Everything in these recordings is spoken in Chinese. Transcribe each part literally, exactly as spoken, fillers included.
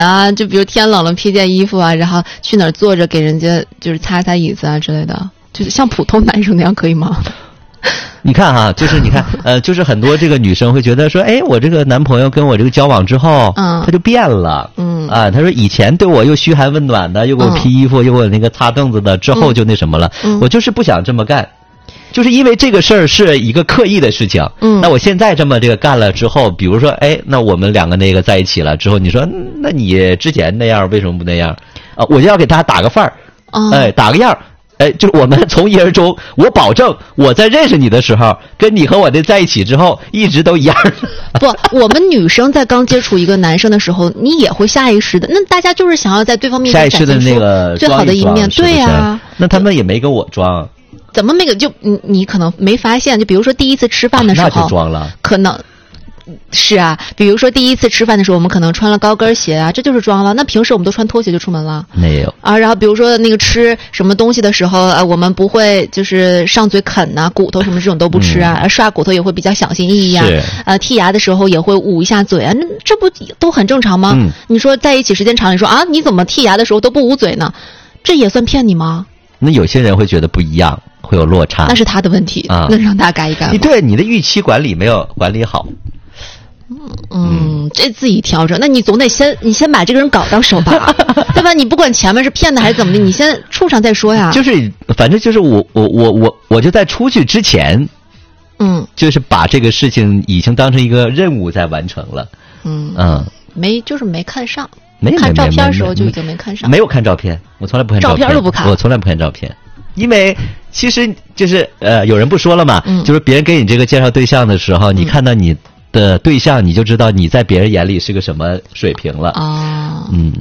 啊，就比如天冷了披件衣服啊，然后去哪儿坐着给人家就是擦擦椅子啊之类的，就是像普通男生那样可以吗？ 你看哈，就是你看，呃，就是很多这个女生会觉得说，哎，我这个男朋友跟我这个交往之后， 嗯， 他就变了， 嗯啊，他说以前对我又嘘寒问暖的，又给我披衣服，嗯、又给我那个擦凳子的，之后就那什么了， 嗯、 我就是不想这么干。就是因为这个事儿是一个刻意的事情， 嗯， 那我现在这么这个干了之后，比如说，哎，那我们两个那个在一起了之后，你说，那你之前那样为什么不那样？啊，我就要给他打个范儿， 哦、 哎，打个样儿。哎，就是我们从一而终，我保证我在认识你的时候，跟你和我的在一起之后，一直都一样。 不，我们女生在刚接触一个男生的时候，你也会下意识的，那大家就是想要在对方面前展现出最好的一面，对呀、啊。 那他们也没跟我装， 怎么没个就你你可能没发现，就比如说第一次吃饭的时候，啊、 那就装了， 可能。是啊，比如说第一次吃饭的时候，我们可能穿了高跟鞋啊，这就是装了。那平时我们都穿拖鞋就出门了， 没有啊。然后比如说那个吃什么东西的时候，呃，我们不会就是上嘴啃呐、啊，骨头什么这种都不吃啊，嗯、刷骨头也会比较小心翼翼啊。呃，剔牙的时候也会捂一下嘴啊，那这不都很正常吗？ 嗯、 你说在一起时间长，你说啊，你怎么剔牙的时候都不捂嘴呢？这也算骗你吗？ 那有些人会觉得不一样，会有落差， 那是他的问题啊，那让他改一改。 你对你的预期管理没有管理好。 嗯，这自己调整。那你总得先，你先把这个人搞到手吧，对吧？你不管前面是骗的还是怎么的，你先处上再说呀。 就是，反正就是我我我我我就在出去之前， 嗯， 就是把这个事情已经当成一个任务在完成了。 嗯嗯， 没就是没看上， 没看照片的时候就已经没看上。 没有看照片，我从来不看照片， 照片都不看， 我从来不看照片。因为其实就是呃，有人不说了嘛， 嗯、 就是别人给你这个介绍对象的时候， 嗯、 你看到你的对象，你就知道你在别人眼里是个什么水平了。 哦， 嗯，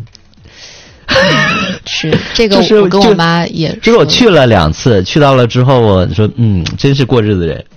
是这个， 就是我跟我妈也就是我去了两次，去到了之后，我说嗯，真是过日子人。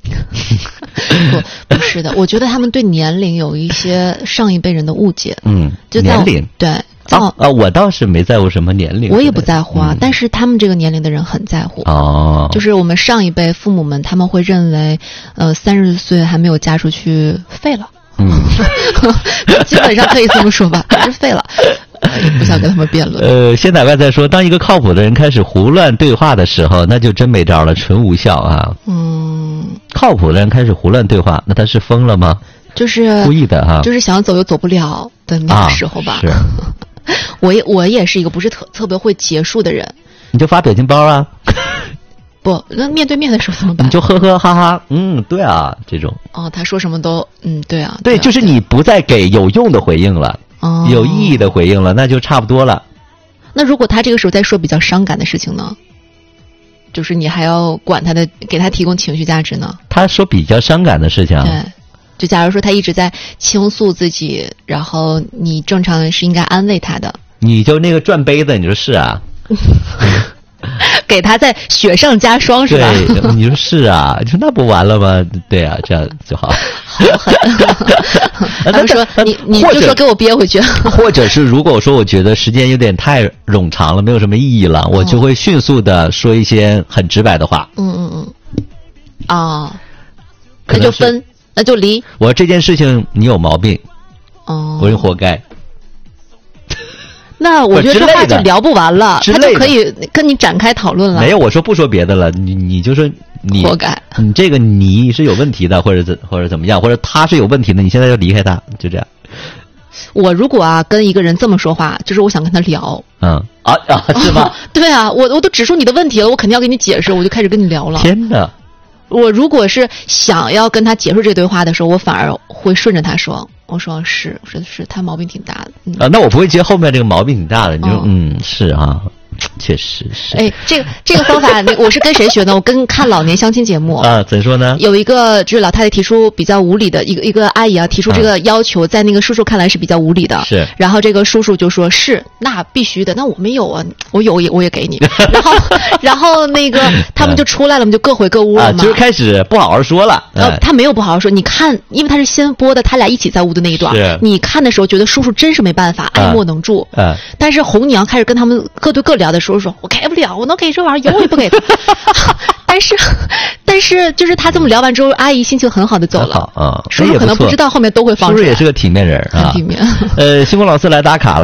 不，不是的，我觉得他们对年龄有一些上一辈人的误解。 嗯， 就年龄对。 啊啊！我倒是没在乎什么年龄， 我也不在乎啊、 嗯。 但是他们这个年龄的人很在乎哦。 就是我们上一辈父母们，他们会认为，呃，三十岁还没有嫁出去，废了。 嗯， 基本上可以这么说吧，是废了。也不想跟他们辩论。 呃，现在外在说，当一个靠谱的人开始胡乱对话的时候，那就真没招了，纯无效啊。 嗯， 靠谱的人开始胡乱对话，那他是疯了吗？ 就是故意的哈， 就是想走又走不了的那个时候吧。 啊、是。 我也我也是一个不是特特别会结束的人， 你就发表情包啊。 不，那面对面的时候怎么办？ 你就呵呵哈哈，嗯，对啊，这种。 哦，他说什么都，嗯，对啊。 对， 对啊就是你不再给有用的回应了， 哦， 有意义的回应了，那就差不多了。 那如果他这个时候在说比较伤感的事情呢？就是你还要管他的，给他提供情绪价值呢？ 他说比较伤感的事情， 对。就假如说他一直在倾诉自己，然后你正常是应该安慰他的， 你就那个转杯子，你说是啊， 给他在雪上加霜是吧？ 对，你说是啊，你说那不完了吗？对啊，这样就好。 好狠！他们说你你就说给我憋回去， 或者是如果说我觉得时间有点太冗长了，没有什么意义了，我就会迅速的说一些很直白的话。 嗯嗯嗯，哦，那就分。那就离我说这件事情你有毛病， 哦， 我是活该。 那我觉得这话就聊不完了，他就可以跟你展开讨论了。 没有，我说不说别的了，你你就说你活该， 你这个你是有问题的，或者怎或者怎么样，或者他是有问题的，你现在就离开他，就这样。 我如果啊跟一个人这么说话，就是我想跟他聊。 嗯啊啊是吗？ 对啊，我我都指出你的问题了，我肯定要跟你解释，我就开始跟你聊了。 天哪！ 我如果是想要跟他结束这对话的时候，我反而会顺着他说，我说是，我说是他毛病挺大的、嗯、 啊，那我不会接后面这个毛病挺大的，你说、哦、嗯是啊，确实是。 哎，这个这个方法，我是跟谁学的？我跟看老年相亲节目啊，怎说呢？ 有一个就是老太太提出比较无理的一个一个阿姨啊，提出这个要求，啊、在那个叔叔看来是比较无理的。 是。 然后这个叔叔就说：“是，那必须的。那我没有啊，我有也我也给你。”然后然后那个他们就出来了，我们就各回各屋了嘛。 啊，就是开始不好好说了。 呃、哎，他没有不好好说。你看，因为他是先播的，他俩一起在屋的那一段。 是。 你看的时候觉得叔叔真是没办法，爱莫能助。 嗯、啊。啊但是红娘开始跟他们各对各聊的时候说：“我开不了，我能给这玩意儿，永远不给他。” 但是，但是就是他这么聊完之后，阿姨心情很好的走了。 啊， 叔叔可能不知道后面都会放出来。 叔叔也是个体面人啊， 体面。 呃，星光老师来打卡了。